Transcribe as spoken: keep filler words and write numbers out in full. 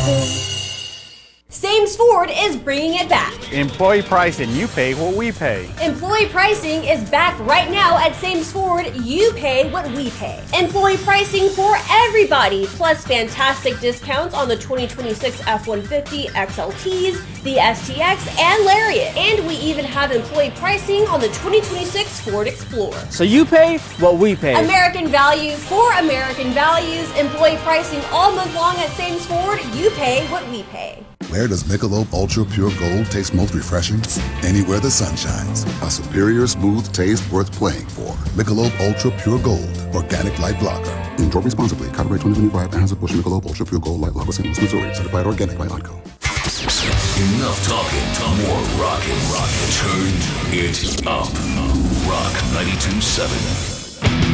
Sames Ford is bringing it back. Employee pricing, you pay what we pay. Employee pricing is back right now at Sames Ford. You pay what we pay. Employee pricing for everybody, plus fantastic discounts on the twenty twenty-six F one fifty X L Ts, the S T X, and Lariat. And we even have employee pricing on the twenty twenty-six Ford Explorer. So you pay what we pay. American value for American values. Employee pricing all month long at Sames Ford. You pay what we pay. Where does Michelob Ultra Pure Gold taste most refreshing? Anywhere the sun shines. A superior smooth taste worth playing for. Michelob Ultra Pure Gold, organic light lager. Enjoy responsibly. Copyright twenty twenty-five. Anheuser-Busch Michelob Ultra Pure Gold Light Lager, Saint Louis, Missouri. Certified organic by Onco. Enough talking. More rockin'. Rockin'. Turn it up. Rock ninety-two point seven.